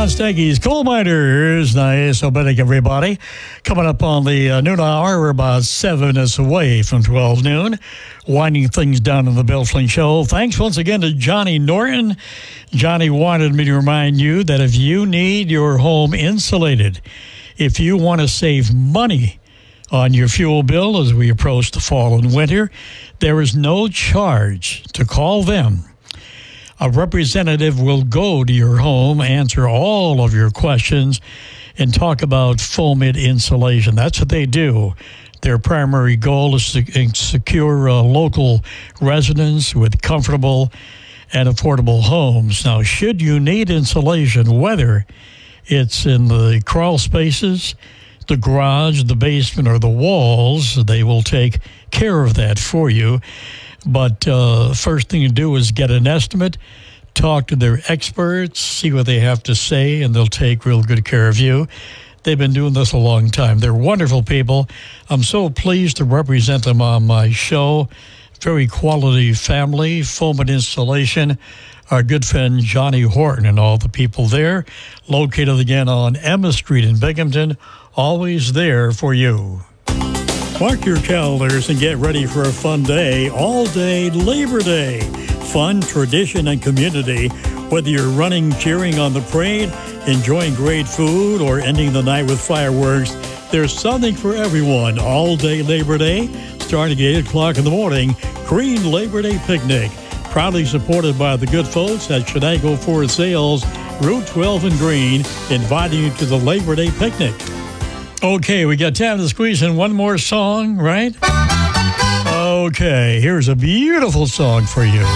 John Steggy's Coal Miners. Nice opening, everybody. Coming up on the noon hour, we're about 7 minutes away from 12 noon. Winding things down in the Bill Flynn Show. Thanks once again to Johnny Norton. Johnny wanted me to remind you that if you need your home insulated, if you want to save money on your fuel bill as we approach the fall and winter, there is no charge to call them. A representative will go to your home, answer all of your questions, and talk about Foamit insulation. That's what they do. Their primary goal is to secure local residents with comfortable and affordable homes. Now, should you need insulation, whether it's in the crawl spaces, the garage, the basement, or the walls, they will take care of that for you. But first thing to do is get an estimate, talk to their experts, see what they have to say, and they'll take real good care of you. They've been doing this a long time. They're wonderful people. I'm so pleased to represent them on my show. Very quality family, Foamit Installation, our good friend Johnny Horton and all the people there, located again on Emma Street in Binghamton, always there for you. Mark your calendars and get ready for a fun day, all day Labor Day. Fun, tradition, and community. Whether you're running, cheering on the parade, enjoying great food, or ending the night with fireworks, there's something for everyone. All day Labor Day, starting at 8 o'clock in the morning, Green Labor Day Picnic. Proudly supported by the good folks at Chenango Ford Sales, Route 12 and Green, inviting you to the Labor Day Picnic. Okay, we got time to squeeze in one more song, right? Okay, here's a beautiful song for you.